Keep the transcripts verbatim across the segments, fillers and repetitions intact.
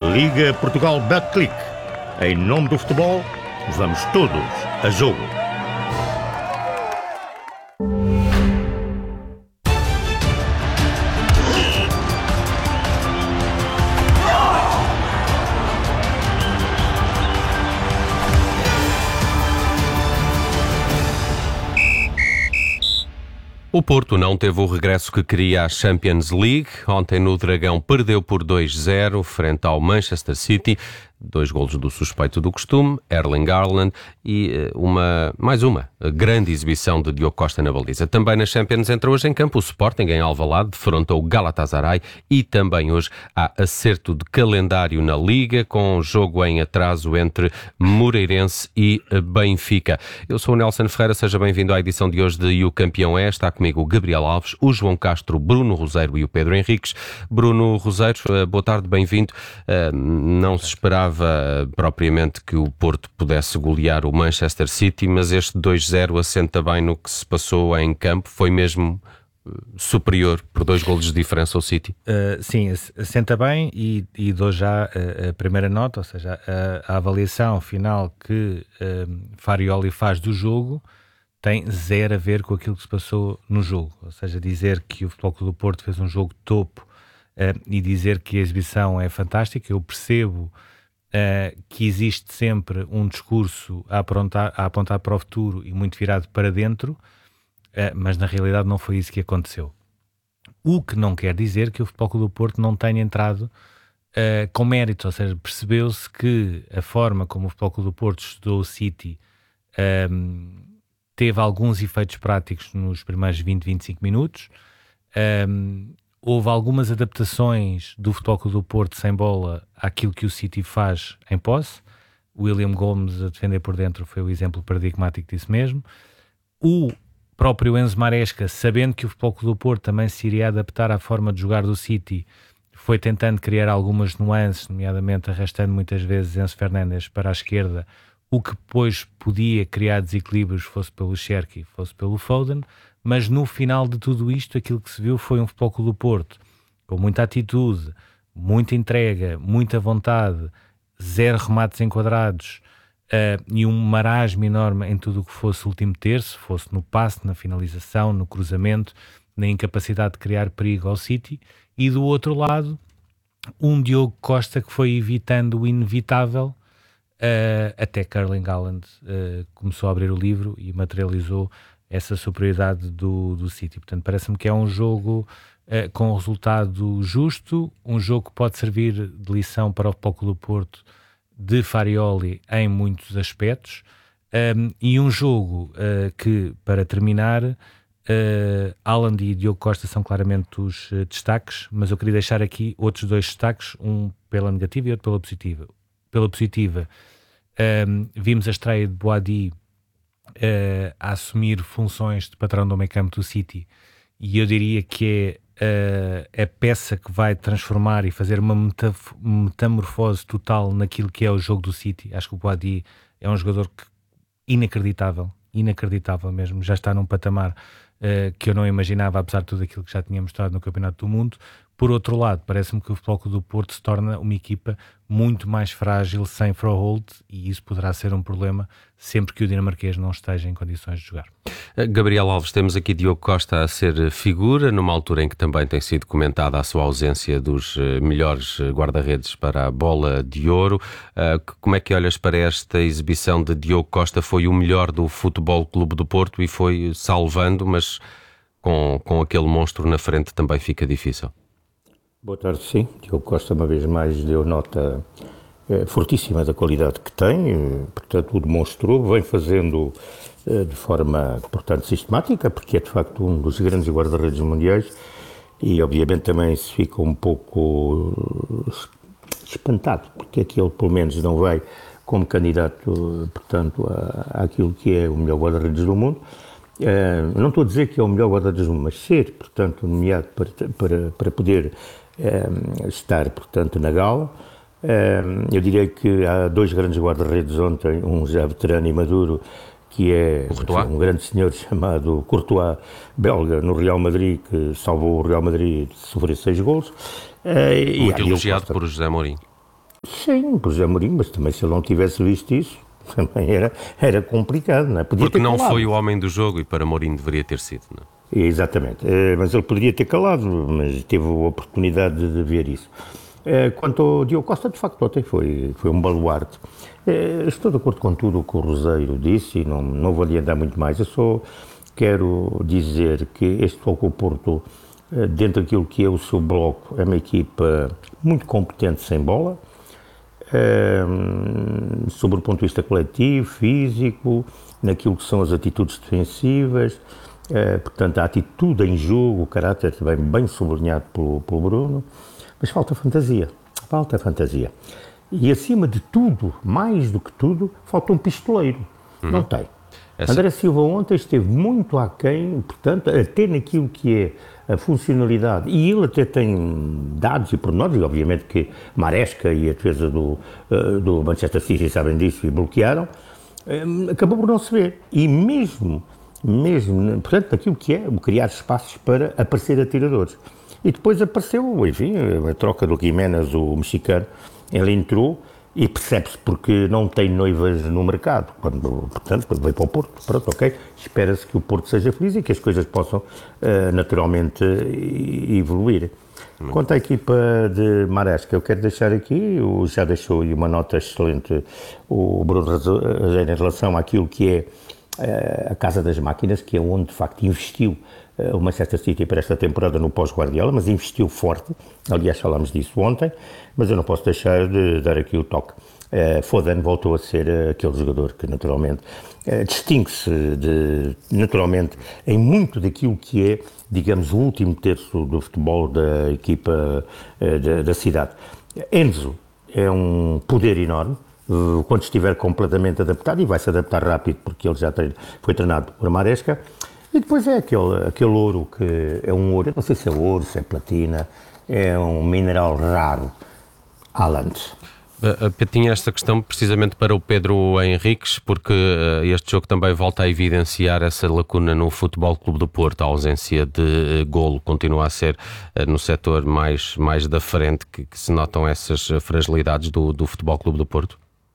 Liga Portugal Betclic. Em nome do futebol, vamos todos a jogo. O Porto não teve o regresso que queria à Champions League. Ontem no Dragão perdeu por dois zero frente ao Manchester City. Dois golos do suspeito do costume, Erling Haaland, e uma, mais uma grande exibição de Diogo Costa na baliza. Também na Champions entra hoje em campo o Sporting em Alvalade, defrontou o Galatasaray, e também hoje há acerto de calendário na Liga, com jogo em atraso entre Moreirense e Benfica. Eu sou o Nelson Ferreira, seja bem-vindo à edição de hoje de E o Campeão é. Está comigo o Gabriel Alves, o João Castro, Bruno Roseiro e o Pedro Henriques. Bruno Roseiro, boa tarde, bem-vindo. Não se esperava propriamente que o Porto pudesse golear o Manchester City, mas este dois zero assenta bem no que se passou em campo. Foi mesmo superior por dois golos de diferença ao City? Uh, sim, assenta bem e, e dou já a, a primeira nota, ou seja, a, a avaliação final que uh, Farioli faz do jogo tem zero a ver com aquilo que se passou no jogo. Ou seja, dizer que o Futebol Clube do Porto fez um jogo topo uh, e dizer que a exibição é fantástica. Eu percebo Uh, que existe sempre um discurso a apontar, a apontar para o futuro e muito virado para dentro, uh, mas na realidade não foi isso que aconteceu. O que não quer dizer que o Futebol Clube do Porto não tenha entrado uh, com mérito, ou seja, percebeu-se que a forma como o Futebol Clube do Porto estudou o City um, teve alguns efeitos práticos nos primeiros vinte, vinte e cinco minutos. Um, Houve algumas adaptações do Futebol Clube do Porto sem bola àquilo que o City faz em posse. O William Gomes a defender por dentro foi o exemplo paradigmático disso mesmo. O próprio Enzo Maresca, sabendo que o Futebol Clube do Porto também se iria adaptar à forma de jogar do City, foi tentando criar algumas nuances, nomeadamente arrastando muitas vezes Enzo Fernandes para a esquerda, o que depois podia criar desequilíbrios, fosse pelo Cherki, fosse pelo Foden. Mas no final de tudo isto, aquilo que se viu foi um Futebol Clube do Porto com muita atitude, muita entrega, muita vontade, zero remates enquadrados uh, e um marasmo enorme em tudo o que fosse o último terço, fosse no passe, na finalização, no cruzamento, na incapacidade de criar perigo ao City. E do outro lado, um Diogo Costa que foi evitando o inevitável, uh, até que Erling Haaland uh, começou a abrir o livro e materializou essa superioridade do, do City. Portanto, parece-me que é um jogo uh, com um resultado justo, um jogo que pode servir de lição para o Futebol Clube do Porto de Farioli em muitos aspectos, um, e um jogo uh, que, para terminar, uh, Haaland e Diogo Costa são claramente os uh, destaques, mas eu queria deixar aqui outros dois destaques, um pela negativa e outro pela positiva. Pela positiva, um, vimos a estreia de Boadi Uh, a assumir funções de patrão do meio campo do City, e eu diria que é uh, a peça que vai transformar e fazer uma metaf- metamorfose total naquilo que é o jogo do City. Acho que o Boadi é um jogador que, inacreditável, inacreditável mesmo, já está num patamar uh, que eu não imaginava, apesar de tudo aquilo que já tinha mostrado no Campeonato do Mundo. Por outro lado, parece-me que o Futebol Clube do Porto se torna uma equipa muito mais frágil sem Froholt, e isso poderá ser um problema sempre que o dinamarquês não esteja em condições de jogar. Gabriel Alves, temos aqui Diogo Costa a ser figura, numa altura em que também tem sido comentada a sua ausência dos melhores guarda-redes para a bola de ouro. Como é que olhas para esta exibição de Diogo Costa? Foi o melhor do Futebol Clube do Porto e foi salvando, mas com, com aquele monstro na frente também fica difícil. Boa tarde, sim. Diogo Costa, uma vez mais, deu nota eh, fortíssima da qualidade que tem, eh, portanto, o demonstrou, vem fazendo eh, de forma, portanto, sistemática, porque é, de facto, um dos grandes guarda-redes mundiais, e, obviamente, também se fica um pouco espantado, porque é que ele, pelo menos, não vai como candidato, portanto, à, àquilo que é o melhor guarda-redes do mundo. Uh, não estou a dizer que é o melhor guarda-redes do mundo, mas ser, portanto, nomeado para, para, para poder uh, estar, portanto, na gala. Uh, eu diria que há dois grandes guarda-redes ontem, um já veterano e maduro, que é um grande senhor chamado Courtois, belga, no Real Madrid, que salvou o Real Madrid de sofrer seis golos. Uh, Muito e, elogiado por José Mourinho. Sim, por José Mourinho, mas também se ele não tivesse visto isso, também era, era complicado, não é? Podia Porque ter não calado. foi o homem do jogo e para Mourinho deveria ter sido, não é? Exatamente, eh, mas ele poderia ter calado, mas teve a oportunidade de ver isso. Eh, Quanto ao Diogo Costa, de facto, ontem foi, foi um baluarte. Eh, Estou de acordo com tudo o que o Roseiro disse e não, não vou adiantar muito mais. Eu só quero dizer que este Futebol Clube do Porto, eh, dentro daquilo que é o seu bloco, é uma equipa muito competente sem bola, eh, sobre o ponto de vista coletivo, físico, naquilo que são as atitudes defensivas. Uh, portanto, a atitude em jogo, o caráter também bem sublinhado pelo, pelo Bruno, mas falta fantasia, falta fantasia. E acima de tudo, mais do que tudo, falta um pistoleiro. Uhum. Não tem. Essa... André Silva ontem esteve muito aquém, portanto, até naquilo que é a funcionalidade, e ele até tem dados e pormenores, e obviamente que Maresca e a defesa do, uh, do Manchester City sabem disso e bloquearam, um, acabou por não se ver. E mesmo mesmo, portanto, naquilo que é criar espaços para aparecer atiradores. E depois apareceu, enfim, a troca do Jiménez, o mexicano, ele entrou e percebe-se porque não tem noivas no mercado, quando, portanto, quando veio para o Porto, pronto, ok, espera-se que o Porto seja feliz e que as coisas possam uh, naturalmente evoluir. Quanto à equipa de Maresca, eu quero deixar aqui, eu já deixou uma nota excelente o Bruno em relação àquilo que é a Casa das Máquinas, que é onde de facto investiu uh, o Manchester City para esta temporada no pós-Guardiola, mas investiu forte, aliás falámos disso ontem, mas eu não posso deixar de dar aqui o toque. Uh, Foden voltou a ser uh, aquele jogador que naturalmente uh, distingue-se de, naturalmente em muito daquilo que é, digamos, o último terço do futebol da equipa uh, da, da cidade. Enzo é um poder enorme, quando estiver completamente adaptado, e vai se adaptar rápido porque ele já treina, foi treinado por Maresca, e depois é aquele, aquele ouro que é um ouro, não sei se é ouro, se é platina, é um mineral raro, Haaland. Tinha esta questão precisamente para o Pedro Henriques, porque este jogo também volta a evidenciar essa lacuna no Futebol Clube do Porto. A ausência de golo continua a ser no setor mais, mais da frente que, que se notam essas fragilidades do, do Futebol Clube do Porto.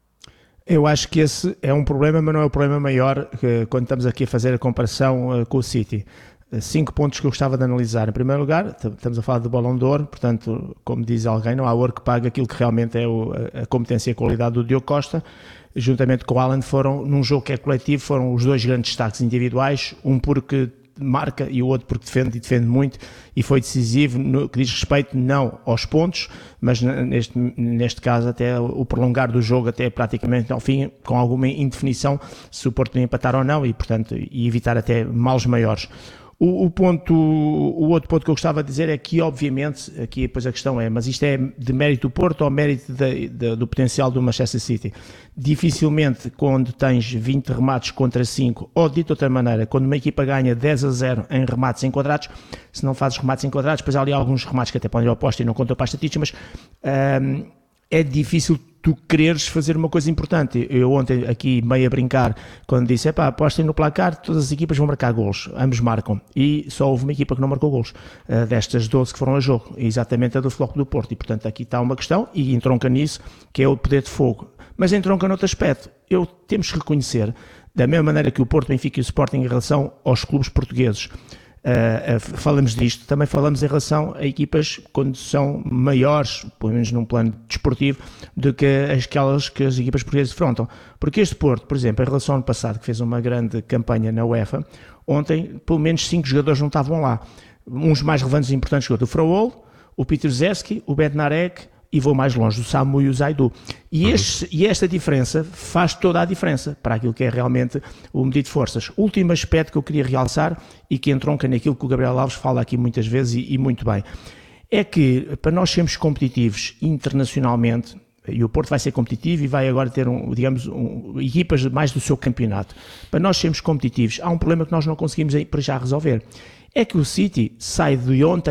Eu acho que esse é um problema, mas não é o problema maior que, quando estamos aqui a fazer a comparação uh, com o City. Uh, cinco pontos que eu gostava de analisar. Em primeiro lugar, estamos a falar do Ballon d'Or, portanto, como diz alguém, não há ouro que pague aquilo que realmente é o, a competência e a qualidade do Diogo Costa. Juntamente com o Haaland foram, num jogo que é coletivo, foram os dois grandes destaques individuais, um porque marca e o outro porque defende e defende muito e foi decisivo no que diz respeito não aos pontos, mas neste, neste caso até o prolongar do jogo até praticamente ao fim, com alguma indefinição se o Porto ia empatar ou não e portanto e evitar até males maiores. O, o, ponto, o outro ponto que eu gostava de dizer é que, obviamente, aqui depois a questão é, mas isto é de mérito do Porto ou mérito de, de, do potencial do Manchester City? Dificilmente, quando tens vinte remates contra cinco, ou dito de outra maneira, quando uma equipa ganha dez a zero em remates enquadrados, se não fazes remates enquadrados, depois há ali alguns remates que até podem ir ao poste e não contam para a estatística, mas hum, é difícil tu quereres fazer uma coisa importante. Eu ontem aqui meio a brincar, quando disse, epá, apostem no placar, todas as equipas vão marcar golos, ambos marcam, e só houve uma equipa que não marcou golos, uh, destas doze que foram a jogo, exatamente a do Futebol Clube do Porto, e portanto aqui está uma questão, e entronca nisso, que é o poder de fogo, mas entronca noutro aspecto. Eu temos que reconhecer, da mesma maneira que o Porto, Benfica e o Sporting em relação aos clubes portugueses, Uh, uh, falamos disto, também falamos em relação a equipas quando são maiores, pelo menos num plano desportivo, do que aquelas que as equipas portuguesas defrontam. Porque este Porto, por exemplo, em relação ao ano passado, que fez uma grande campanha na UEFA, ontem pelo menos cinco jogadores não estavam lá. Uns mais relevantes e importantes, o Fraol, o Petrzeski, o Bednarek, e vou mais longe, o Samu e o Zaidu. E, este, e esta diferença faz toda a diferença para aquilo que é realmente o medido de forças. O último aspecto que eu queria realçar e que entronca naquilo que o Gabriel Alves fala aqui muitas vezes e, e muito bem, é que para nós sermos competitivos internacionalmente, e o Porto vai ser competitivo e vai agora ter, um, digamos, um, equipas mais do seu campeonato, para nós sermos competitivos, há um problema que nós não conseguimos para já resolver. É que o City sai de ontem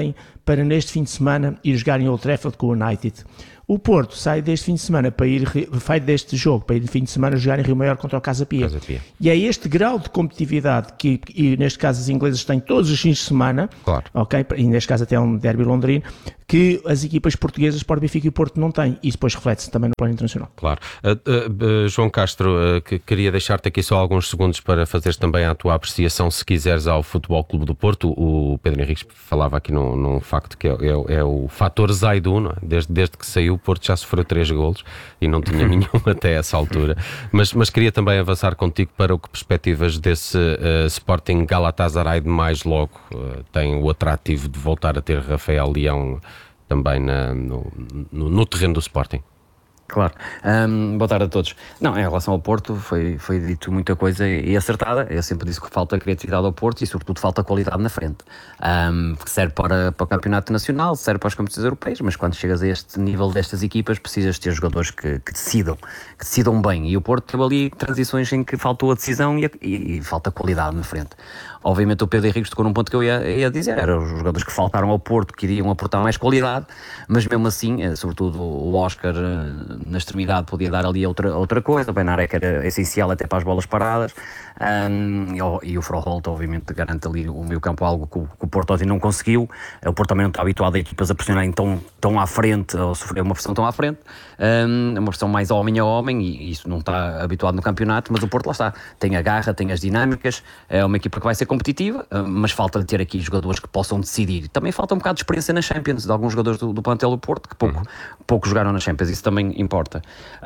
para neste fim de semana ir jogar em Old Trafford com o United. O Porto sai deste fim de semana para ir, sai deste jogo para ir no fim de semana jogar em Rio Maior contra o Casa Pia. Casa Pia. E é este grau de competitividade que, e neste caso os ingleses têm todos os fins de semana, claro. Okay? E neste caso até um derby londrino, que as equipas portuguesas, Sport, Benfica e Porto não têm. E isso depois reflete-se também no plano internacional. Claro. Uh, uh, uh, João Castro, uh, que queria deixar-te aqui só alguns segundos para fazeres também a tua apreciação, se quiseres, ao Futebol Clube do Porto. O Pedro Henriques falava aqui num, num facto que é, é, é o fator Zaidu, não é? Desde, desde que saiu, o Porto já sofreu três golos e não tinha nenhum até essa altura. Mas, mas queria também avançar contigo para o que perspectivas desse uh, Sporting Galatasaray de mais logo. Uh, tem o atrativo de voltar a ter Rafael Leão também na, no, no, no terreno do Sporting. Claro. Um, boa tarde a todos. Não, em relação ao Porto, foi, foi dito muita coisa e acertada. Eu sempre disse que falta criatividade ao Porto e, sobretudo, falta qualidade na frente. Um, que serve para, para o campeonato nacional, serve para as competições europeias, mas quando chegas a este nível destas equipas, precisas ter jogadores que, que decidam, que decidam bem. E o Porto teve ali transições em que faltou a decisão e, a, e, e falta qualidade na frente. Obviamente o Pedro Henrique tocou num ponto que eu ia, ia dizer, eram os jogadores que faltaram ao Porto, que iriam aportar mais qualidade, mas mesmo assim, sobretudo o Oscar na extremidade podia dar ali outra, outra coisa, o Benarek era essencial até para as bolas paradas, um, e, o, e o Froholt obviamente garante ali o meio campo, algo que o, que o Porto ontem não conseguiu. O Porto também não está habituado a equipas a pressionarem tão, tão à frente, ou sofrer uma pressão tão à frente, um, uma pressão mais homem a homem, e isso não está habituado no campeonato, mas o Porto lá está, tem a garra, tem as dinâmicas, é uma equipa que vai ser competitiva, mas falta de ter aqui jogadores que possam decidir. Também falta um bocado de experiência na Champions, de alguns jogadores do, do plantel do Porto que pouco, uhum. pouco jogaram na Champions, isso também importa.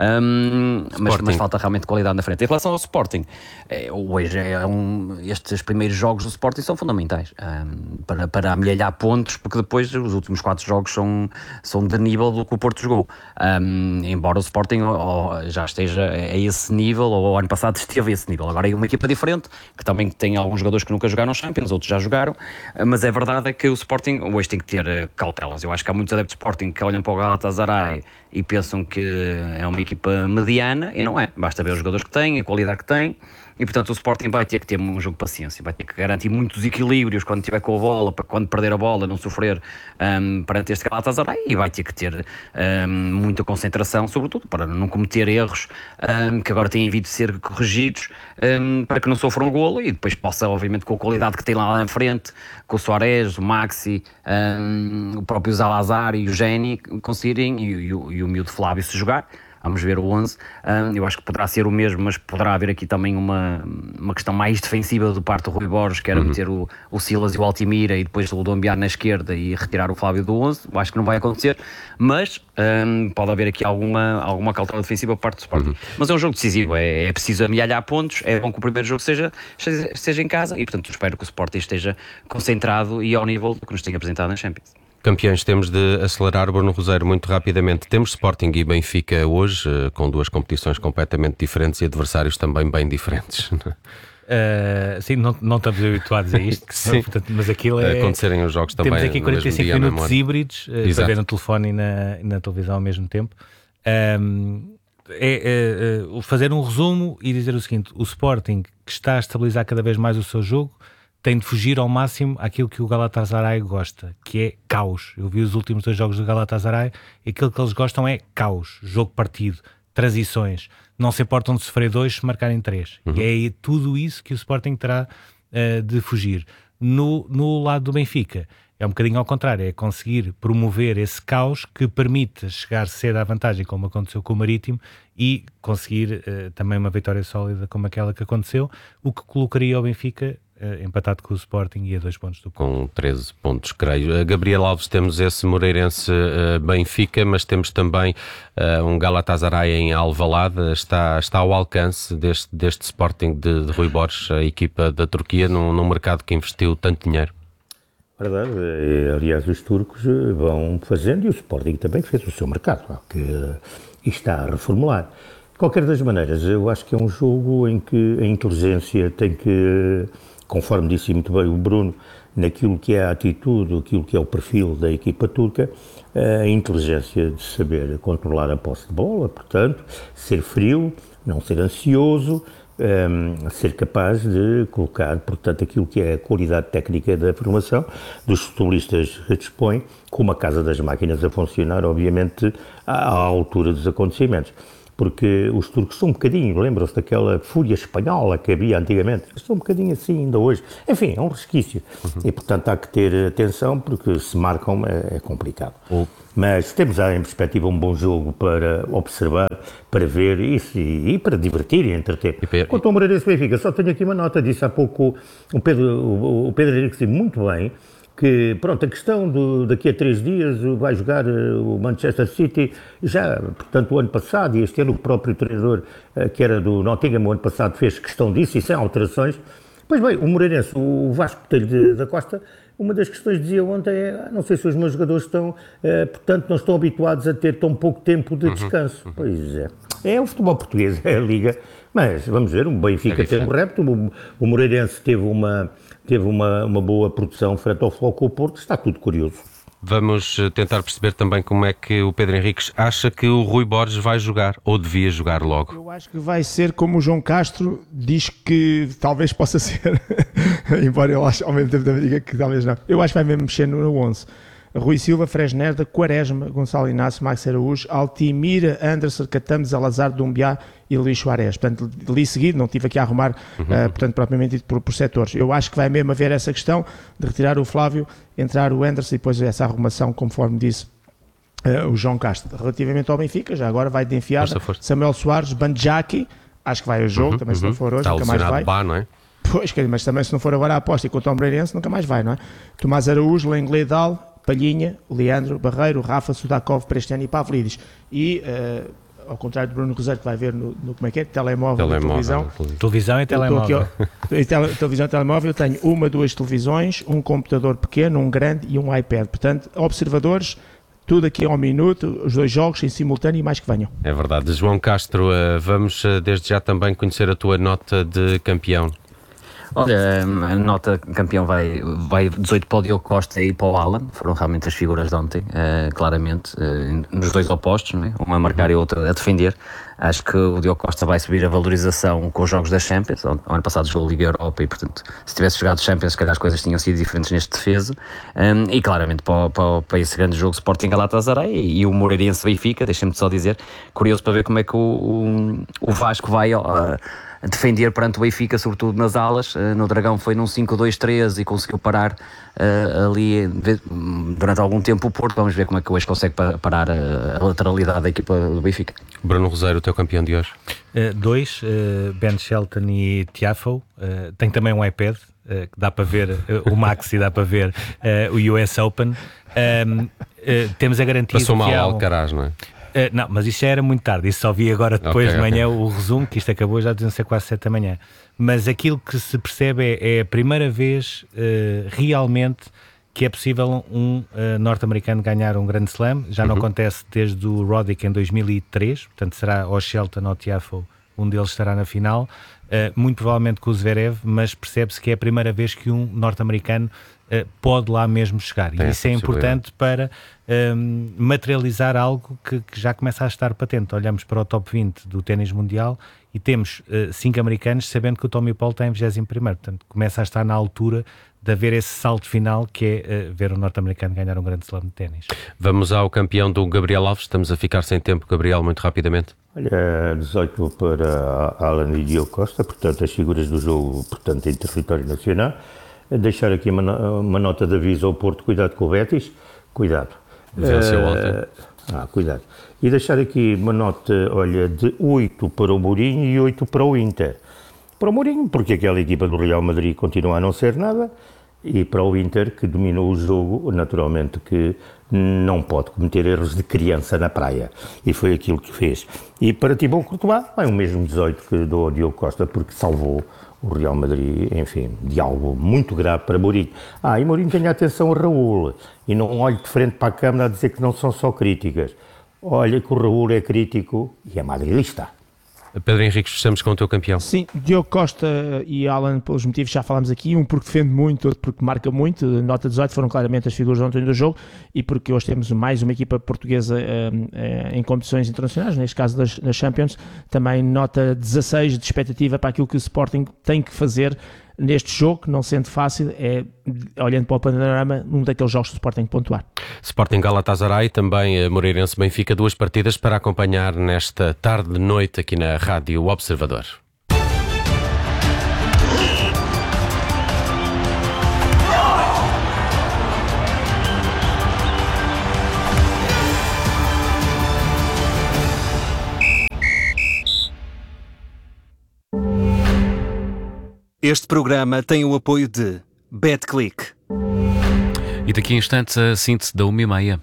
Um, mas, mas falta realmente qualidade na frente. Em relação ao Sporting, é, hoje é um, estes primeiros jogos do Sporting são fundamentais um, para, para amelhar pontos, porque depois os últimos quatro jogos são, são de nível do que o Porto jogou. Um, embora o Sporting ou, já esteja a esse nível, ou o ano passado esteve a esse nível. Agora é uma equipa diferente, que também tem alguns jogadores que nunca jogaram Champions, outros já jogaram, mas é verdade é que o Sporting hoje tem que ter cautelas. Eu acho que há muitos adeptos de Sporting que olham para o Galatasaray e pensam que é uma equipa mediana, e não é. Basta ver os jogadores que têm, a qualidade que têm, e portanto o Sporting vai ter que ter um jogo de paciência, vai ter que garantir muitos equilíbrios quando estiver com a bola, para quando perder a bola não sofrer um, perante este Galatasaray, e vai ter que ter um, muita concentração, sobretudo para não cometer erros um, que agora têm vindo a ser corrigidos, um, para que não sofra um golo e depois possa, obviamente, com a qualidade que tem lá na frente, com o Soares, o Maxi, um, o próprio Zalazar e o Geni conseguirem, e, e, e o miúdo Flávio se jogar. Vamos ver o onze. Um, eu acho que poderá ser o mesmo, mas poderá haver aqui também uma, uma questão mais defensiva do parte do Rui Borges, que era uhum. meter o, o Silas e o Altimira e depois o Dombiar na esquerda e retirar o Flávio do onze. Eu acho que não vai acontecer, mas um, pode haver aqui alguma, alguma cautela defensiva por parte do Sporting. Uhum. Mas é um jogo decisivo, é, é preciso amealhar pontos, é bom que o primeiro jogo seja, seja, seja em casa, e portanto espero que o Sporting esteja concentrado e ao nível do que nos tem apresentado na Champions. Campeões, temos de acelerar. Bruno Roseiro, muito rapidamente. Temos Sporting e Benfica hoje, com duas competições completamente diferentes e adversários também bem diferentes. Uh, sim, não, não estamos habituados a isto, sim. Portanto, mas aquilo é... acontecerem os jogos também. Temos aqui quarenta e cinco minutos híbridos uh, para ver no telefone e na, na televisão ao mesmo tempo. Um, é, é, é fazer um resumo e dizer o seguinte: o Sporting, que está a estabilizar cada vez mais o seu jogo, tem de fugir ao máximo àquilo que o Galatasaray gosta, que é caos. Eu vi os últimos dois jogos do Galatasaray e aquilo que eles gostam é caos, jogo partido, transições. Não se importam de sofrer dois se marcarem três. Uhum. E é tudo isso que o Sporting terá uh, de fugir. No, no lado do Benfica, é um bocadinho ao contrário, é conseguir promover esse caos que permite chegar cedo à vantagem, como aconteceu com o Marítimo, e conseguir uh, também uma vitória sólida como aquela que aconteceu, o que colocaria o Benfica Uh, empatado com o Sporting e a dois pontos do Porto. Com treze pontos, creio. Uh, Gabriel Alves, temos esse Moreirense uh, Benfica, mas temos também uh, um Galatasaray em Alvalade. Está, está ao alcance deste, deste Sporting de, de Rui Borges, a equipa da Turquia, num, num mercado que investiu tanto dinheiro. Verdade. Aliás, os turcos vão fazendo, e o Sporting também fez o seu mercado, que está a reformular. De qualquer das maneiras, eu acho que é um jogo em que a inteligência tem que, conforme disse muito bem o Bruno, naquilo que é a atitude, aquilo que é o perfil da equipa turca, a inteligência de saber controlar a posse de bola, portanto, ser frio, não ser ansioso, um, ser capaz de colocar, portanto, aquilo que é a qualidade técnica da formação dos futebolistas que dispõem, com uma casa das máquinas a funcionar, obviamente, à, à altura dos acontecimentos. Porque os turcos são um bocadinho, lembram-se daquela fúria espanhola que havia antigamente? São um bocadinho assim ainda hoje. Enfim, é um resquício. Uhum. E, portanto, há que ter atenção, porque se marcam é, é complicado. Uhum. Mas temos já em perspectiva um bom jogo para observar, para ver isso e, e para divertir e entreter. E per... Quanto ao Moreirense Benfica, só tenho aqui uma nota, disse há pouco o Pedro, o, o Pedro Henrique disse muito bem, que, pronto, a questão do, daqui a três dias vai jogar o Manchester City, já, portanto, o ano passado, e este ano o próprio treinador, que era do Nottingham, o ano passado fez questão disso e sem alterações. Pois bem, o Moreirense, o Vasco Botelho da Costa, uma das questões que dizia ontem é, não sei se os meus jogadores estão, eh, portanto, não estão habituados a ter tão pouco tempo de descanso. Uhum, uhum. Pois é. É o futebol português, é a Liga, mas vamos ver, o Benfica é teve um repto, o, o Moreirense teve uma... teve uma, uma boa produção frente ao Futebol Porto, está tudo curioso. Vamos tentar perceber também como é que o Pedro Henriques acha que o Rui Borges vai jogar, ou devia jogar logo. Eu acho que vai ser como o João Castro diz que talvez possa ser, embora eu acho ao mesmo tempo também diga que talvez não. Eu acho que vai mesmo mexer no onze. Rui Silva, Fresneda, Quaresma, Gonçalo Inácio, Max Araújo, Altimira, Anderson, Catamo, Salazar, Dumbiá e Luís Soares. Portanto, li seguido, não estive aqui a arrumar, uhum. uh, portanto, propriamente dito por, por setores. Eu acho que vai mesmo haver essa questão de retirar o Flávio, entrar o Anderson e depois essa arrumação, conforme disse uh, o João Castro. Relativamente ao Benfica, já agora vai de enfiada, força, força. Samuel Soares, Banjaki, acho que vai ao jogo, uhum, também uhum. se não for hoje, está nunca mais vai. Bar, não é? Pois, mas também se não for agora a aposta e contra o Moreirense, nunca mais vai, não é? Tomás Araújo, Lenglet Dal, Palhinha, Leandro, Barreiro, Rafa, Sudakov, Prestiano e Pavlidis. E, uh, ao contrário do Bruno Rosário, que vai ver no, no como é que é, telemóvel, telemóvel e televisão. Televisão e telemóvel. Aqui, tele, televisão e telemóvel, eu tenho uma, duas televisões, um computador pequeno, um grande e um iPad. Portanto, observadores, tudo aqui ao minuto, os dois jogos em simultâneo e mais que venham. É verdade. João Castro, uh, vamos uh, desde já também conhecer a tua nota de campeão. Olha, a nota campeão vai, vai dezoito para o Diogo Costa e para o Alan, foram realmente as figuras de ontem, uh, claramente, uh, nos dois opostos, não é? Uma a marcar e outra a defender. Acho que o Diogo Costa vai subir a valorização com os jogos da Champions. O ano passado jogou a Liga Europa e, portanto, se tivesse jogado Champions, se calhar as coisas tinham sido diferentes neste defesa. Um, e claramente para, para, para esse grande jogo Sporting Galatasaray e, e o Moreirense Benfica, deixem-me só dizer, curioso para ver como é que o, o, o Vasco vai uh, defender perante o Benfica, sobretudo nas alas. Uh, no Dragão foi num cinco dois três e conseguiu parar uh, ali durante algum tempo o Porto. Vamos ver como é que hoje consegue parar a, a lateralidade da equipa do Benfica. Bruno Rosário, o teu campeão de hoje? Uh, dois, uh, Ben Shelton e Tiafoe. Uh, tem também um iPad, uh, que dá para ver uh, o Max e dá para ver uh, o U S Open. Um, uh, temos a garantia Passou mal ao um... Alcaraz, não é? Uh, não, mas isso já era muito tarde, isso só vi agora depois okay, de manhã okay. o resumo, que isto acabou já de ser quase sete da manhã. Mas aquilo que se percebe é, é a primeira vez uh, realmente que é possível um uh, norte-americano ganhar um Grand Slam. Já uhum. não acontece desde o Roddick em dois mil e três, portanto será ou Shelton ou Tiafoe, um deles estará na final, uh, muito provavelmente com o Zverev, mas percebe-se que é a primeira vez que um norte-americano uh, pode lá mesmo chegar. Tem e isso é importante para um, materializar algo que, que já começa a estar patente. Olhamos para o top vinte do ténis mundial e temos uh, cinco americanos, sabendo que o Tommy Paul está em vigésimo primeiro, portanto começa a estar na altura de haver esse salto final que é uh, ver o norte-americano ganhar um grande slam de ténis. Vamos ao campeão do Gabriel Alves, estamos a ficar sem tempo, Gabriel, muito rapidamente. Olha, dezoito para Alan e Diogo Costa, portanto as figuras do jogo, portanto em território nacional. Deixar aqui uma, uma nota de aviso ao Porto, cuidado com o Betis, cuidado. Venceu ontem. Ah, cuidado. E deixar aqui uma nota, olha, de oito para o Mourinho e oito para o Inter. Para o Mourinho, porque aquela equipa do Real Madrid continua a não ser nada, e para o Inter, que dominou o jogo, naturalmente que não pode cometer erros de criança na praia. E foi aquilo que fez. E para Thibaut Courtois, vai o mesmo dezoito que dou ao Diogo Costa, porque salvou o Real Madrid, enfim, de algo muito grave para Mourinho. Ah, e Mourinho tenha atenção a Raul, e não olhe de frente para a câmara a dizer que não são só críticas. Olha que o Raul é crítico e é madrilista. Pedro Henrique, estamos com o teu campeão. Sim, Diogo Costa e Alan, pelos motivos que já falámos aqui, um porque defende muito, outro porque marca muito, nota dezoito, foram claramente as figuras ontem do jogo, e porque hoje temos mais uma equipa portuguesa eh, eh, em competições internacionais, neste caso das, das Champions, também nota dezasseis de expectativa para aquilo que o Sporting tem que fazer neste jogo, que não sendo fácil, é, olhando para o panorama, um daqueles jogos que o Sporting tem que pontuar. Sporting Galatasaray, também Moreirense Benfica, duas partidas para acompanhar nesta tarde de noite aqui na Rádio Observador. Este programa tem o apoio de BetClick. E daqui a instantes a síntese da uma e meia.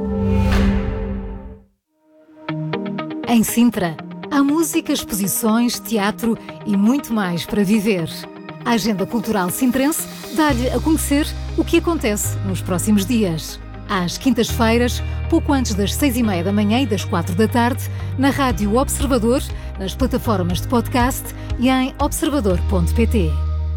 Em Sintra, há música, exposições, teatro e muito mais para viver. A Agenda Cultural Sintrense dá-lhe a conhecer o que acontece nos próximos dias. Às quintas-feiras, pouco antes das seis e meia da manhã e das quatro da tarde, na Rádio Observador, nas plataformas de podcast e em observador ponto pt.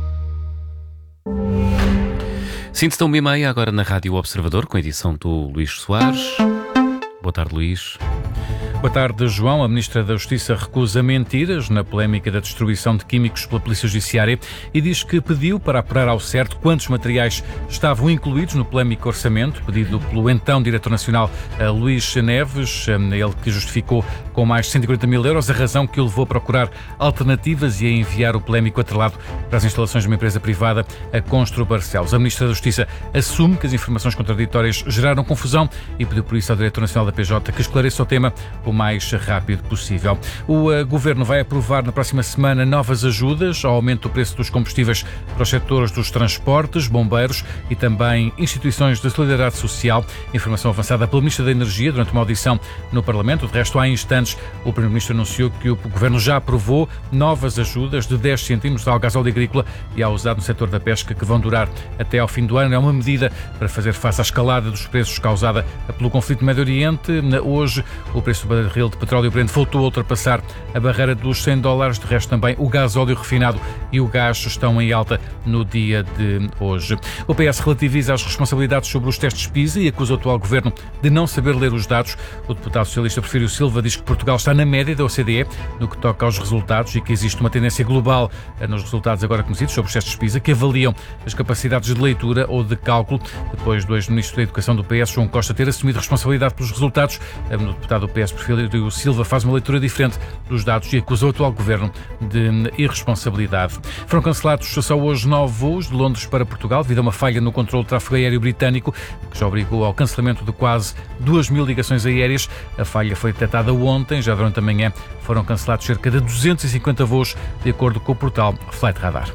Síntese da uma e meia, agora na Rádio Observador, com a edição do Luís Soares. Boa tarde, Luís. Boa tarde, João. A Ministra da Justiça recusa mentiras na polémica da distribuição de químicos pela Polícia Judiciária e diz que pediu para apurar ao certo quantos materiais estavam incluídos no polémico orçamento, pedido pelo então Diretor Nacional Luís Neves, ele que justificou com mais de cento e quarenta mil euros a razão que o levou a procurar alternativas e a enviar o polémico atrelado para as instalações de uma empresa privada, a Constru Barcelos. A Ministra da Justiça assume que as informações contraditórias geraram confusão e pediu por isso ao Diretor Nacional da P J que esclareça o tema o mais rápido possível. O uh, Governo vai aprovar na próxima semana novas ajudas ao aumento do preço dos combustíveis para os setores dos transportes, bombeiros e também instituições de solidariedade social. Informação avançada pelo Ministro da Energia durante uma audição no Parlamento. De resto, há instantes, o Primeiro-Ministro anunciou que o Governo já aprovou novas ajudas de dez cêntimos ao gasóleo agrícola e ao usado no setor da pesca, que vão durar até ao fim do ano. É uma medida para fazer face à escalada dos preços causada pelo conflito no Médio Oriente. Hoje, o preço do barril de petróleo Brent voltou a ultrapassar a barreira dos cem dólares. De resto, também o gasóleo refinado e o gás estão em alta no dia de hoje. O P S relativiza as responsabilidades sobre os testes PISA e acusa o atual governo de não saber ler os dados. O deputado socialista Porfírio Silva diz que Portugal está na média da O C D E no que toca aos resultados e que existe uma tendência global nos resultados agora conhecidos sobre os testes PISA, que avaliam as capacidades de leitura ou de cálculo. Depois do ex-ministro da Educação do P S, João Costa, ter assumido responsabilidade pelos resultados, o deputado do P S Porfírio Silva faz uma leitura diferente dos dados e acusa o atual governo de irresponsabilidade. Foram cancelados só hoje nove voos de Londres para Portugal devido a uma falha no controle do tráfego aéreo britânico, que já obrigou ao cancelamento de quase duas mil ligações aéreas. A falha foi detectada ontem, já durante a manhã foram cancelados cerca de duzentos e cinquenta voos, de acordo com o portal Flight Radar.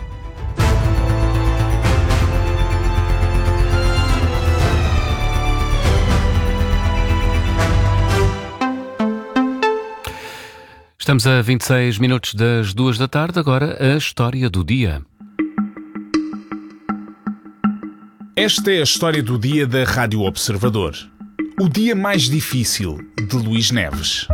Estamos a vinte e seis minutos das duas da tarde, agora a história do dia. Esta é a história do dia da Rádio Observador. O dia mais difícil, de Luís Neves.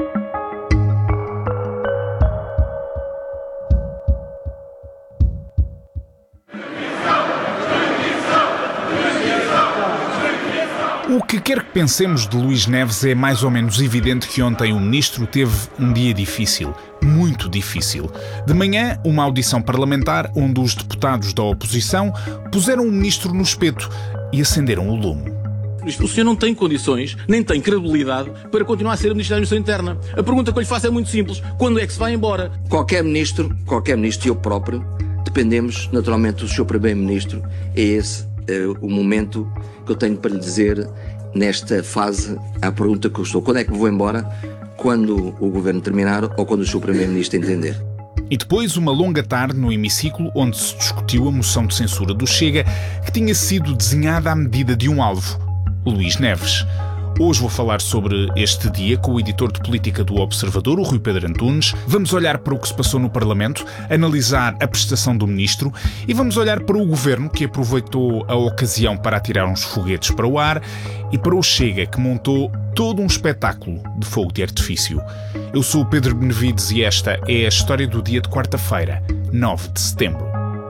O que quer que pensemos de Luís Neves, é mais ou menos evidente que ontem o ministro teve um dia difícil, muito difícil. De manhã, uma audição parlamentar onde os deputados da oposição puseram o ministro no espeto e acenderam o lume. O senhor não tem condições, nem tem credibilidade para continuar a ser Ministro da Administração Interna. A pergunta que eu lhe faço é muito simples. Quando é que se vai embora? Qualquer ministro, qualquer ministro e eu próprio, dependemos naturalmente do senhor Primeiro-Ministro. É esse é, o momento que eu tenho para lhe dizer nesta fase à pergunta que eu estou. Quando é que me vou embora? Quando o Governo terminar ou quando o senhor Primeiro-Ministro entender. E depois uma longa tarde no hemiciclo onde se discutiu a moção de censura do Chega, que tinha sido desenhada à medida de um alvo, Luís Neves. Hoje vou falar sobre este dia com o editor de política do Observador, o Rui Pedro Antunes. Vamos olhar para o que se passou no Parlamento, analisar a prestação do ministro e vamos olhar para o governo, que aproveitou a ocasião para atirar uns foguetes para o ar, e para o Chega, que montou todo um espetáculo de fogo de artifício. Eu sou o Pedro Benevides e esta é a história do dia de quarta-feira, nove de setembro.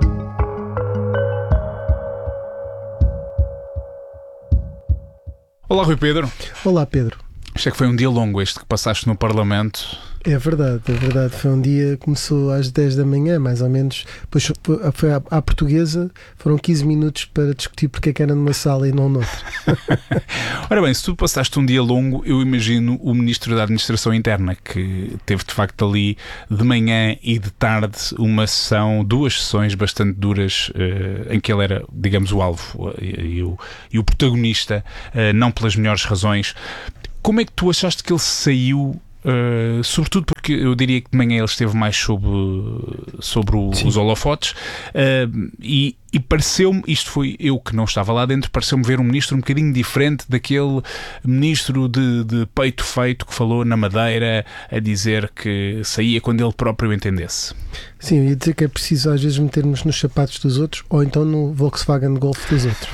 Olá, Rui Pedro. Olá, Pedro. Isto é que foi um dia longo este que passaste no Parlamento. É verdade, é verdade. Foi um dia que começou às dez da manhã, mais ou menos. Depois foi à, à portuguesa, foram quinze minutos para discutir porque é que era numa sala e não noutra. Ora bem, se tu passaste um dia longo, eu imagino o Ministro da Administração Interna, que teve de facto ali de manhã e de tarde uma sessão, duas sessões bastante duras, eh, em que ele era, digamos, o alvo e, e, o, e o protagonista, eh, não pelas melhores razões. Como é que tu achaste que ele saiu? Uh, sobretudo porque eu diria que de manhã ele esteve mais sobre, sobre o, os holofotes uh, e, e pareceu-me, isto foi eu que não estava lá dentro, pareceu-me ver um ministro um bocadinho diferente daquele ministro de, de peito feito que falou na Madeira a dizer que saía quando ele próprio entendesse. Sim, eu ia dizer que é preciso às vezes metermos nos sapatos dos outros ou então no Volkswagen Golf dos outros.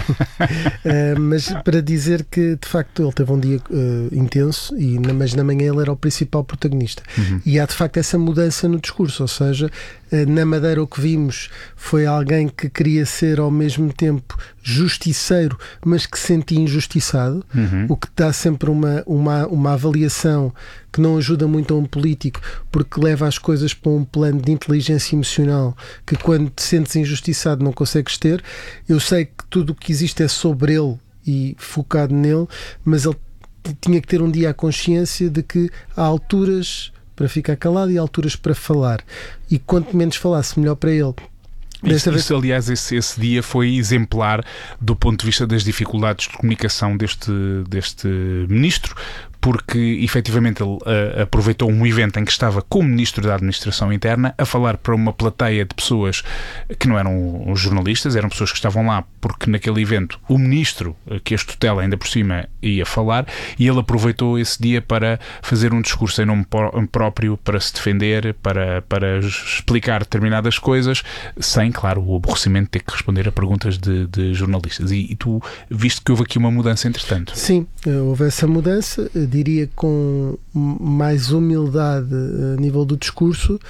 uh, mas para dizer que de facto ele teve um dia uh, intenso, e, mas na manhã ele era o principal protagonista. Uhum. E há de facto essa mudança no discurso, ou seja, uh, na Madeira o que vimos foi alguém que queria ser ao mesmo tempo justiceiro, mas que se sentia injustiçado, uhum. o que dá sempre uma, uma, uma avaliação que não ajuda muito a um político, porque leva as coisas para um plano de inteligência emocional que quando te sentes injustiçado não consegues ter. Eu sei que tudo o que existe é sobre ele e focado nele, mas ele tinha que ter um dia a consciência de que há alturas para ficar calado e há alturas para falar, e quanto menos falasse, melhor para ele. Isso, vez... isso, aliás, esse, esse dia foi exemplar do ponto de vista das dificuldades de comunicação deste, deste ministro, porque efetivamente ele uh, aproveitou um evento em que estava como Ministro da Administração Interna a falar para uma plateia de pessoas que não eram os jornalistas, eram pessoas que estavam lá porque naquele evento o Ministro, que as tutela ainda por cima, ia falar, e ele aproveitou esse dia para fazer um discurso em nome próprio, para se defender, para, para explicar determinadas coisas, sem, claro, o aborrecimento de ter que responder a perguntas de, de jornalistas. E, e tu viste que houve aqui uma mudança entretanto. Sim, houve essa mudança, diria com mais humildade a nível do discurso,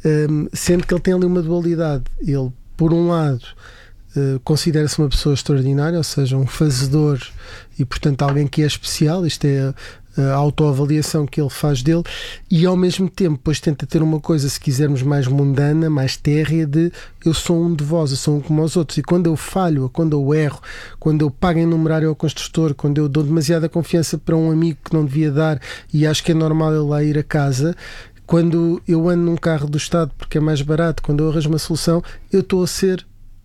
sendo que ele tem ali uma dualidade. Ele, por um lado, considera-se uma pessoa extraordinária, ou seja, um fazedor e, portanto, alguém que é especial. Isto é a autoavaliação que ele faz dele, e ao mesmo tempo depois tenta ter uma coisa, se quisermos, mais mundana, mais térrea, de eu sou um de vós, eu sou um como os outros, e quando eu falho, quando eu erro, quando eu pago em numerário ao construtor, quando eu dou demasiada confiança para um amigo que não devia dar e acho que é normal ele lá ir a casa, quando eu ando num carro do Estado porque é mais barato, quando eu arranjo uma solução, eu estou a ser,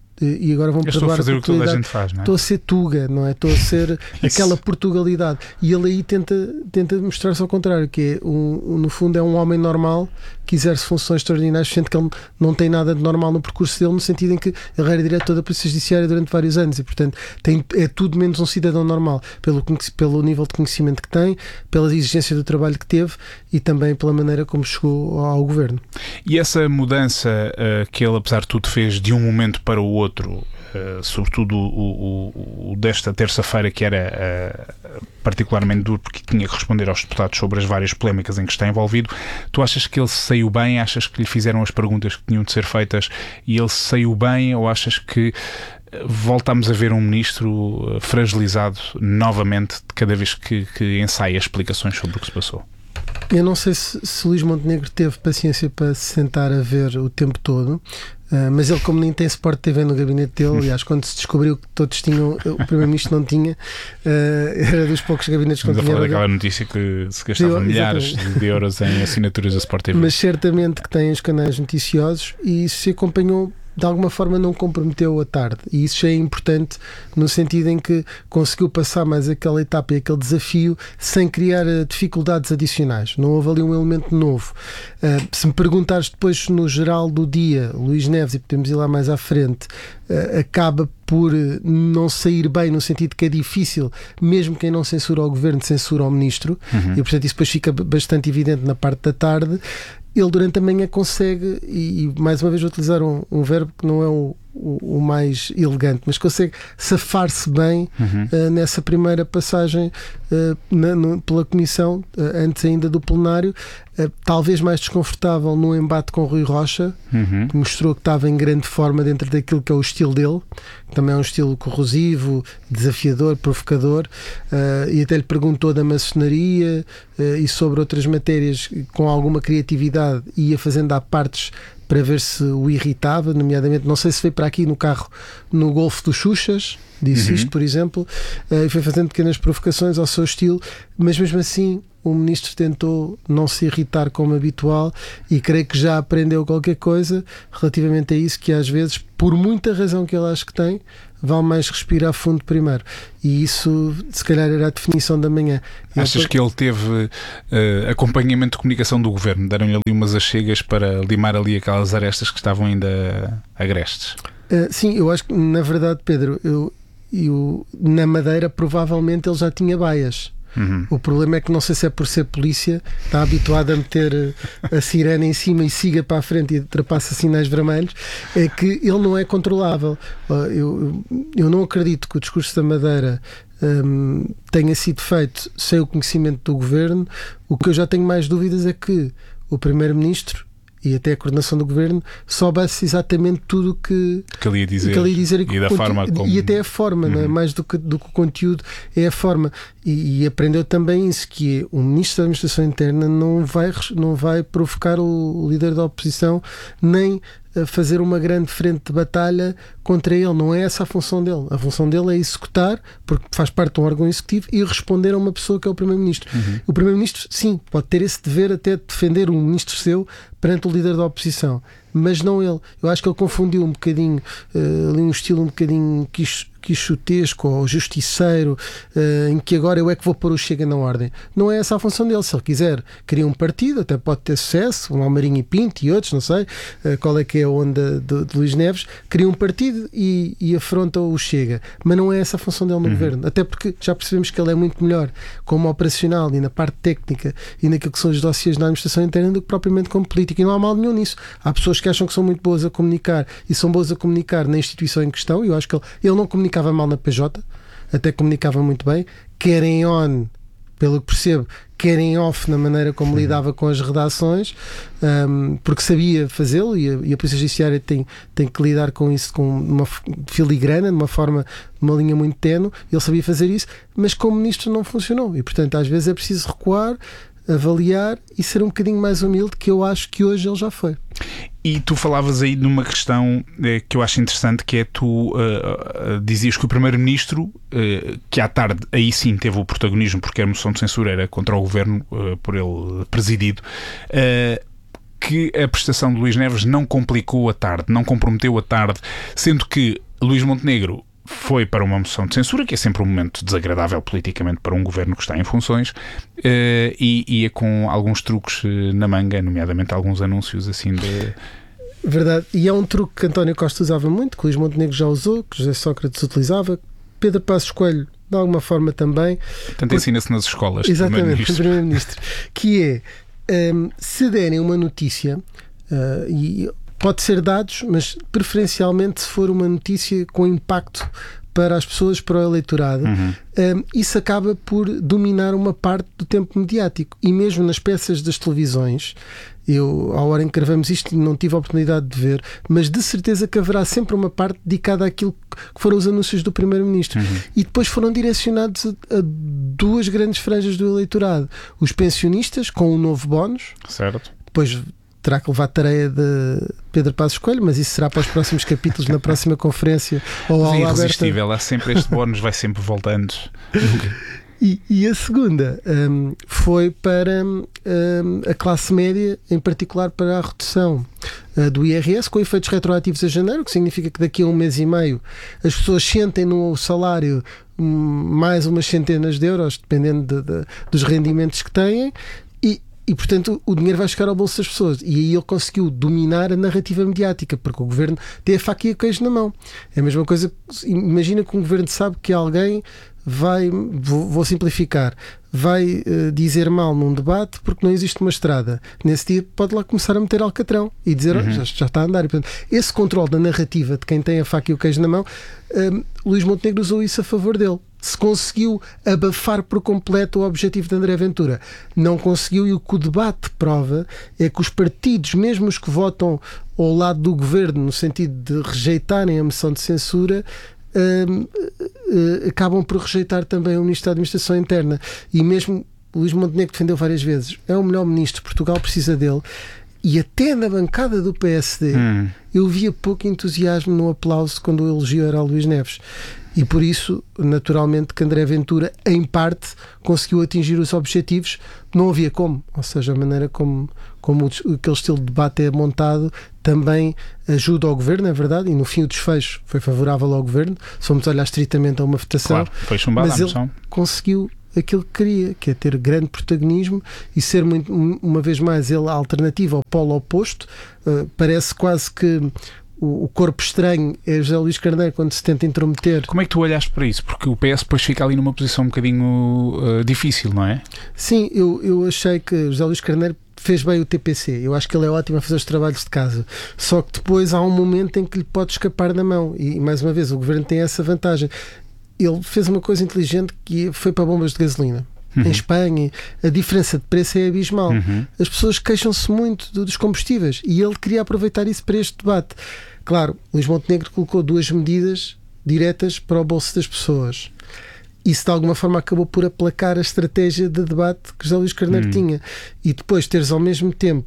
e agora vão perdoar, estou a fazer o que toda a gente faz, não é? Estou a ser tuga, não é? Estou a ser aquela Portugalidade. E ele aí tenta, tenta mostrar-se ao contrário, que é, um, no fundo, é um homem normal que exerce funções extraordinárias, sendo que ele não tem nada de normal no percurso dele, no sentido em que ele era diretor da Polícia Judiciária durante vários anos e, portanto, tem, é tudo menos um cidadão normal, pelo, pelo nível de conhecimento que tem, pela exigência do trabalho que teve e também pela maneira como chegou ao governo. E essa mudança uh, que ele, apesar de tudo, fez de um momento para o outro, uh, sobretudo o, o, o desta terça-feira, que era uh, particularmente duro porque tinha que responder aos deputados sobre as várias polémicas em que está envolvido, tu achas que ele saiu bem? Achas que lhe fizeram as perguntas que tinham de ser feitas e ele saiu bem, ou achas que voltamos a ver um ministro fragilizado novamente de cada vez que, que ensaia explicações sobre o que se passou? Eu não sei se, se Luís Montenegro teve paciência para se sentar a ver o tempo todo, uh, mas ele, como nem tem Sport T V no gabinete dele, aliás, quando se descobriu que todos tinham, o Primeiro-Ministro não tinha, uh, era dos poucos gabinetes que não tinha. Estamos a falar daquela notícia que se gastava de, milhares exatamente. de euros em assinaturas da Sport T V. Mas certamente que tem os canais noticiosos e se acompanhou de alguma forma não comprometeu a tarde, e isso já é importante no sentido em que conseguiu passar mais aquela etapa e aquele desafio sem criar dificuldades adicionais. Não houve ali um elemento novo. Uh, se me perguntares depois no geral do dia, Luís Neves, e podemos ir lá mais à frente, uh, acaba por não sair bem, no sentido que é difícil, mesmo quem não censura o governo, censura o ministro, uhum. e portanto isso depois fica bastante evidente na parte da tarde. Ele durante a manhã consegue, e, e mais uma vez vou utilizar um, um verbo que não é o, o, o mais elegante, mas consegue safar-se bem uhum. uh, nessa primeira passagem uh, na, no, pela Comissão, uh, antes ainda do plenário, uh, talvez mais desconfortável no embate com Rui Rocha, uhum. que mostrou que estava em grande forma dentro daquilo que é o estilo dele, que também é um estilo corrosivo, desafiador, provocador, uh, e até lhe perguntou da maçonaria uh, e sobre outras matérias com alguma criatividade, e ia fazendo à partes para ver se o irritava, nomeadamente, não sei se veio para aqui no carro no Golfo dos Xuxas, disse uhum. isto, por exemplo, e foi fazendo pequenas provocações ao seu estilo, mas mesmo assim o ministro tentou não se irritar como habitual, e creio que já aprendeu qualquer coisa relativamente a isso, que às vezes, por muita razão que ele acha que tem, vale mais respirar fundo primeiro, e isso se calhar era a definição da manhã. Achas que ele teve uh, acompanhamento de comunicação do governo? Deram-lhe ali umas achegas para limar ali aquelas arestas que estavam ainda agrestes? Uh, sim, eu acho que na verdade, Pedro, eu, eu, na Madeira provavelmente ele já tinha baias. Uhum. O problema é que não sei se é por ser polícia, está habituado a meter a sirene em cima e siga para a frente e ultrapassa sinais vermelhos, é que ele não é controlável. Eu, eu não acredito que o discurso da Madeira um, tenha sido feito sem o conhecimento do governo. O que eu já tenho mais dúvidas é que o primeiro-ministro e até a coordenação do governo soubesse exatamente tudo o que, que ele ia dizer, que ele ia dizer e, e, da forma como... e até a forma, uhum. não é? Mais do que, do que o conteúdo, é a forma. E, e aprendeu também isso, que é, o ministro da Administração Interna não vai, não vai provocar o, o líder da oposição, nem fazer uma grande frente de batalha contra ele. Não é essa a função dele. A função dele é executar, porque faz parte de um órgão executivo, e responder a uma pessoa que é o Primeiro-Ministro. Uhum. O Primeiro-Ministro, sim, pode ter esse dever até de defender um ministro seu perante o líder da oposição, mas não ele. Eu acho que ele confundiu um bocadinho uh, ali um estilo um bocadinho quix, quixotesco ou justiceiro, uh, em que agora eu é que vou pôr o Chega na ordem. Não é essa a função dele. Se ele quiser criar um partido, até pode ter sucesso, um Almarinho e Pinto e outros, não sei uh, qual é que é a onda de, de Luís Neves, cria um partido e, e afronta o Chega, mas não é essa a função dele no uhum. governo, até porque já percebemos que ele é muito melhor como operacional e na parte técnica e naquilo que são os dossiês da administração interna do que propriamente como político, e não há mal nenhum nisso. Há pessoas que acham que são muito boas a comunicar e são boas a comunicar na instituição em questão, e eu acho que ele, ele não comunicava mal na P J, até comunicava muito bem, quer em on, pelo que percebo, quer em off na maneira como lidava com as redações, um, porque sabia fazê-lo, e a, e a Polícia Judiciária tem, tem que lidar com isso com uma filigrana, de uma forma, uma linha muito tenue. Ele sabia fazer isso, mas como ministro não funcionou, e portanto às vezes é preciso recuar, avaliar e ser um bocadinho mais humilde, que eu acho que hoje ele já foi. E tu falavas aí numa questão eh, que eu acho interessante, que é tu uh, uh, dizias que o Primeiro-Ministro, uh, que à tarde aí sim teve o protagonismo, porque a moção de censura era contra o governo, uh, por ele presidido, uh, que a prestação de Luís Neves não complicou a tarde, não comprometeu a tarde, sendo que Luís Montenegro foi para uma moção de censura, que é sempre um momento desagradável politicamente para um governo que está em funções, uh, e ia com alguns truques uh, na manga, nomeadamente alguns anúncios assim de... Verdade, e é um truque que António Costa usava muito, que Luís Montenegro já usou, que José Sócrates utilizava, Pedro Passos Coelho de alguma forma também. Tanto por... ensina-se nas escolas. Exatamente, o Primeiro-Ministro. Que é, um, se derem uma notícia, uh, e pode ser dados, mas preferencialmente se for uma notícia com impacto para as pessoas, para o eleitorado, uhum. um, isso acaba por dominar uma parte do tempo mediático. E mesmo nas peças das televisões, eu, à hora em que gravamos isto, não tive a oportunidade de ver, mas de certeza que haverá sempre uma parte dedicada àquilo que foram os anúncios do Primeiro-Ministro. Uhum. E depois foram direcionados a, a duas grandes franjas do eleitorado. Os pensionistas, com o novo bónus. Certo. Depois terá que levar a tarefa de Pedro Passos Coelho, mas isso será para os próximos capítulos, na próxima conferência ou aula aberta. É irresistível, há sempre este bónus, vai sempre voltando. E, e a segunda um, foi para um, a classe média, em particular para a redução uh, do I R S, com efeitos retroativos a janeiro, que significa que daqui a um mês e meio as pessoas sentem no salário um, mais umas centenas de euros, dependendo de, de, dos rendimentos que têm, e E, portanto, o dinheiro vai chegar ao bolso das pessoas. E aí ele conseguiu dominar a narrativa mediática, porque o governo tem a faca e o queijo na mão. É a mesma coisa, imagina que um governo sabe que alguém vai, vou, vou simplificar, vai uh, dizer mal num debate porque não existe uma estrada. Nesse dia pode lá começar a meter alcatrão e dizer, uhum. oh, já, já está a andar. E, portanto, esse controle da narrativa de quem tem a faca e o queijo na mão, um, Luís Montenegro usou isso a favor dele. Se conseguiu abafar por completo o objetivo de André Ventura. Não conseguiu, e o que o debate prova é que os partidos, mesmo os que votam ao lado do governo, no sentido de rejeitarem a moção de censura, um, uh, acabam por rejeitar também o Ministro da Administração Interna. E mesmo Luís Montenegro defendeu várias vezes, é o melhor ministro, Portugal precisa dele. E até na bancada do P S D hum. eu via pouco entusiasmo no aplauso quando o elogio era a Luís Neves. E por isso, naturalmente, que André Ventura, em parte, conseguiu atingir os objetivos. Não havia como. Ou seja, a maneira como, como aquele estilo de debate é montado também ajuda ao governo, é verdade, e no fim o desfecho foi favorável ao governo. Se formos olhar estritamente a uma votação, claro, foi chumbada mas a moção. Ele conseguiu aquilo que queria, que é ter grande protagonismo e ser, muito, uma vez mais, ele a alternativa ao polo oposto. Uh, parece quase que o corpo estranho é José Luís Carneiro quando se tenta intrometer. Como é que tu olhaste para isso? Porque o P S depois fica ali numa posição um bocadinho uh, difícil, não é? Sim, eu, eu achei que José Luís Carneiro fez bem o T P C. Eu acho que ele é ótimo a fazer os trabalhos de casa. Só que depois há um momento em que lhe pode escapar da mão. E, mais uma vez, o governo tem essa vantagem. Ele fez uma coisa inteligente que foi para bombas de gasolina. Uhum. Em Espanha, a diferença de preço é abismal. Uhum. As pessoas queixam-se muito dos combustíveis e ele queria aproveitar isso para este debate. Claro, Luís Montenegro colocou duas medidas diretas para o bolso das pessoas. Isso de alguma forma acabou por aplacar a estratégia de debate que José Luís Carneiro hum. tinha. E depois teres ao mesmo tempo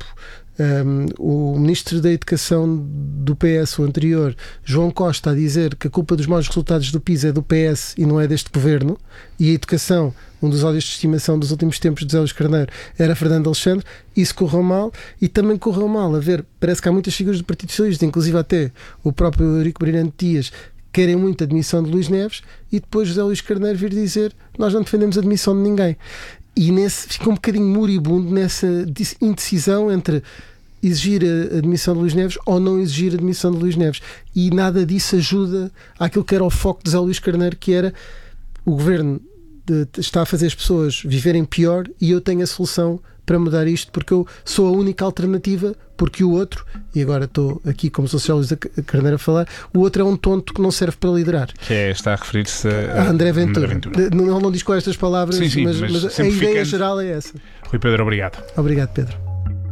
um, o Ministro da Educação do P S, o anterior, João Costa, a dizer que a culpa dos maus resultados do PISA é do P S e não é deste governo, e a educação, um dos ódios de estimação dos últimos tempos de José Luís Carneiro, era Fernando Alexandre. Isso correu mal, e também correu mal a ver, parece que há muitas figuras do Partido Socialista, inclusive até o próprio Eurico Brilhante Dias, querem muito a demissão de Luís Neves, e depois José Luís Carneiro vir dizer nós não defendemos a demissão de ninguém. E nesse, fica um bocadinho moribundo nessa indecisão entre exigir a admissão de Luís Neves ou não exigir a admissão de Luís Neves. E nada disso ajuda àquilo que era o foco de José Luís Carneiro, que era o governo de, está a fazer as pessoas viverem pior e eu tenho a solução para mudar isto, porque eu sou a única alternativa, porque o outro, e agora estou aqui como socialista Carneiro a falar, o outro é um tonto que não serve para liderar. Que é, está a referir-se a, a André Ventura. André Ventura. Não, não diz com estas palavras, sim, sim, mas, mas, mas a ideia geral é essa. Rui Pedro, obrigado. Obrigado, Pedro.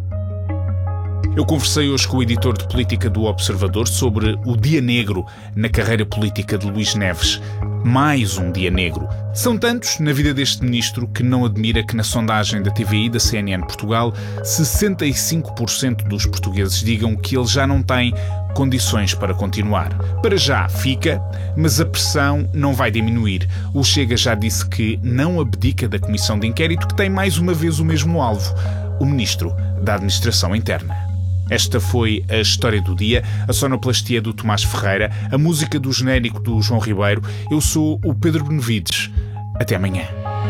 Eu conversei hoje com o editor de política do Observador sobre o dia negro na carreira política de Luís Neves. Mais um dia negro. São tantos na vida deste ministro que não admira que na sondagem da T V I da C N N Portugal, sessenta e cinco por cento dos portugueses digam que ele já não tem condições para continuar. Para já fica, mas a pressão não vai diminuir. O Chega já disse que não abdica da comissão de inquérito, que tem mais uma vez o mesmo alvo, o ministro da Administração Interna. Esta foi a história do dia, a sonoplastia do Tomás Ferreira, a música do genérico do João Ribeiro. Eu sou o Pedro Benevides. Até amanhã.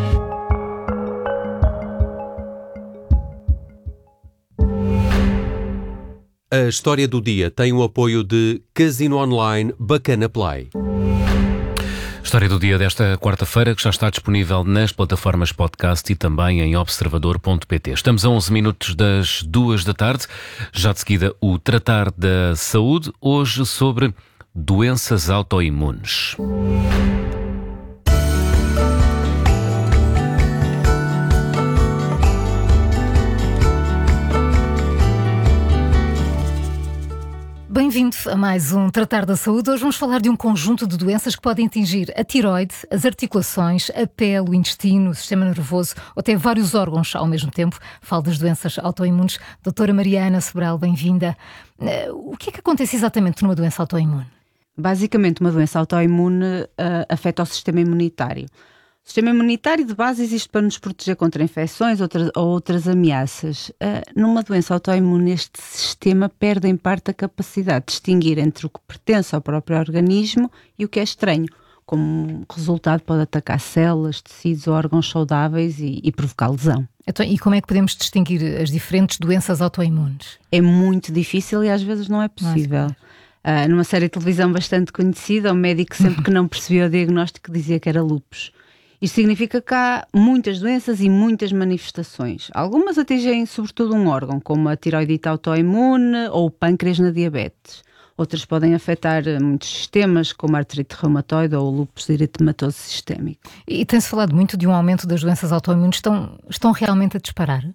A história do dia tem o apoio de Casino Online Bacana Play. História do dia desta quarta-feira, que já está disponível nas plataformas podcast e também em observador ponto pt. Estamos a onze minutos das duas da tarde. Já de seguida, o Tratar da Saúde, hoje sobre doenças autoimunes. Bem-vindo a mais um Tratar da Saúde. Hoje vamos falar de um conjunto de doenças que podem atingir a tiroide, as articulações, a pele, o intestino, o sistema nervoso ou até vários órgãos ao mesmo tempo. Falo das doenças autoimunes. Doutora Mariana Sobral, bem-vinda. O que é que acontece exatamente numa doença autoimune? Basicamente, uma doença autoimune uh, afeta o sistema imunitário. O sistema imunitário de base existe para nos proteger contra infecções outras, ou outras ameaças. Uh, numa doença autoimune, este sistema perde em parte a capacidade de distinguir entre o que pertence ao próprio organismo e o que é estranho. Como resultado, pode atacar células, tecidos ou órgãos saudáveis e, e provocar lesão. Então, e como é que podemos distinguir as diferentes doenças autoimunes? É muito difícil e às vezes não é possível. Uh, numa série de televisão bastante conhecida, o médico, sempre que não percebia o diagnóstico, dizia que era lúpus. Isto significa que há muitas doenças e muitas manifestações. Algumas atingem sobretudo um órgão, como a tiroidite autoimune ou o pâncreas na diabetes. Outras podem afetar muitos sistemas, como a artrite reumatoide ou o lúpus eritematoso sistémico. E tem-se falado muito de um aumento das doenças autoimunes. Estão, estão realmente a disparar?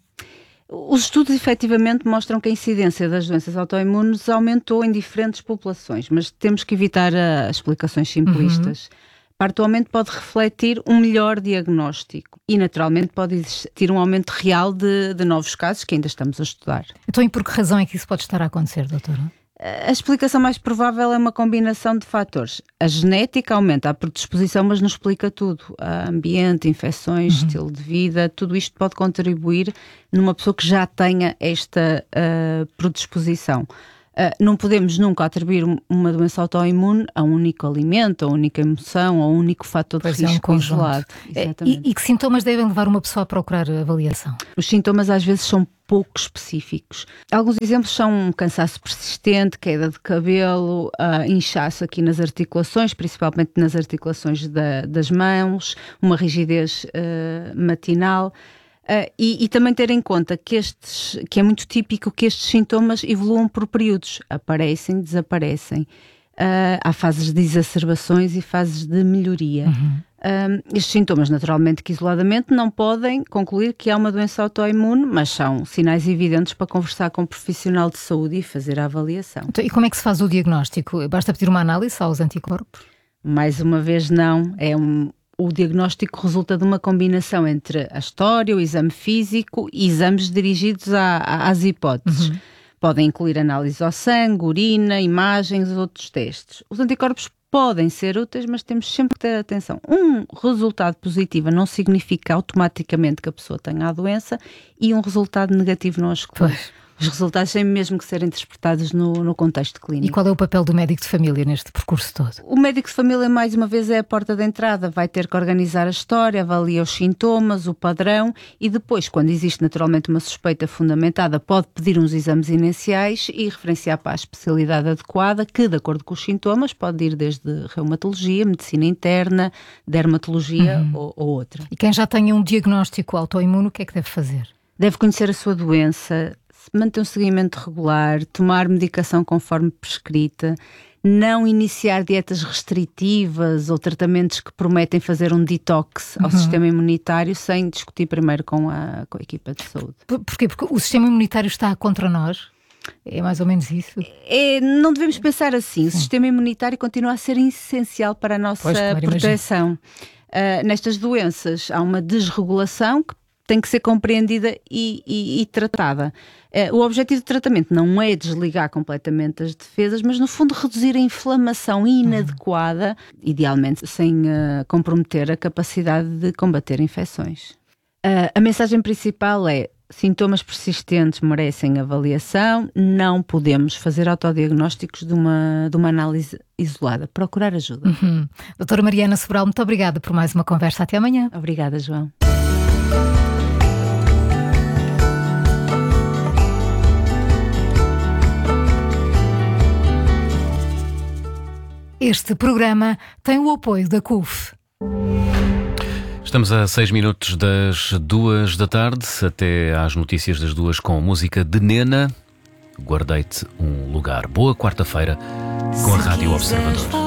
Os estudos efetivamente mostram que a incidência das doenças autoimunes aumentou em diferentes populações, mas temos que evitar as explicações simplistas. Uhum. Parte do aumento pode refletir um melhor diagnóstico e, naturalmente, pode existir um aumento real de, de novos casos que ainda estamos a estudar. Então, e por que razão é que isso pode estar a acontecer, doutora? A explicação mais provável é uma combinação de fatores. A genética aumenta a predisposição, mas não explica tudo. A ambiente, infecções, uhum. estilo de vida, tudo isto pode contribuir numa pessoa que já tenha esta uh, predisposição. Uh, não podemos nunca atribuir uma doença autoimune a um único alimento, a uma única emoção, a um único fator de pois risco é um isolado. E, e que sintomas devem levar uma pessoa a procurar avaliação? Os sintomas às vezes são pouco específicos. Alguns exemplos são um cansaço persistente, queda de cabelo, uh, inchaço aqui nas articulações, principalmente nas articulações da, das mãos, uma rigidez uh, matinal. Uh, e, e também ter em conta que, estes, que é muito típico que estes sintomas evoluam por períodos. Aparecem, desaparecem. Uh, há fases de exacerbações e fases de melhoria. Uhum. Uh, estes sintomas, naturalmente, que isoladamente não podem concluir que há uma doença autoimune, mas são sinais evidentes para conversar com um profissional de saúde e fazer a avaliação. Então, e como é que se faz o diagnóstico? Basta pedir uma análise aos anticorpos? Mais uma vez, não. É um... O diagnóstico resulta de uma combinação entre a história, o exame físico e exames dirigidos a, a, às hipóteses. Uhum. Podem incluir análise ao sangue, urina, imagens, outros testes. Os anticorpos podem ser úteis, mas temos sempre que ter atenção. Um resultado positivo não significa automaticamente que a pessoa tenha a doença e um resultado negativo não a exclui. Os resultados têm mesmo que ser interpretados no, no contexto clínico. E qual é o papel do médico de família neste percurso todo? O médico de família, mais uma vez, é a porta de entrada. Vai ter que organizar a história, avalia os sintomas, o padrão e depois, quando existe naturalmente uma suspeita fundamentada, pode pedir uns exames iniciais e referenciar para a especialidade adequada, que, de acordo com os sintomas, pode ir desde reumatologia, medicina interna, dermatologia uhum. ou, ou outra. E quem já tenha um diagnóstico autoimune, o que é que deve fazer? Deve conhecer a sua doença, manter um seguimento regular, tomar medicação conforme prescrita, não iniciar dietas restritivas ou tratamentos que prometem fazer um detox ao uhum. sistema imunitário sem discutir primeiro com a, com a equipa de saúde. Por, porquê? Porque o sistema imunitário está contra nós? É mais ou menos isso? É, não devemos pensar assim. Sim. O sistema imunitário continua a ser essencial para a nossa pois, claro, proteção. Uh, nestas doenças há uma desregulação que tem que ser compreendida e, e, e tratada. Uh, o objetivo do tratamento não é desligar completamente as defesas, mas no fundo reduzir a inflamação inadequada, uhum. idealmente sem uh, comprometer a capacidade de combater infecções. Uh, a mensagem principal é: sintomas persistentes merecem avaliação, não podemos fazer autodiagnósticos de uma, de uma análise isolada. Procurar ajuda. Uhum. Doutora Mariana Sobral, muito obrigada por mais uma conversa. Até amanhã. Obrigada, João. Este programa tem o apoio da C U F. Estamos a seis minutos das duas da tarde, até às notícias das duas com música de Nena. Guardei-te um lugar. Boa quarta-feira com a Rádio Observador.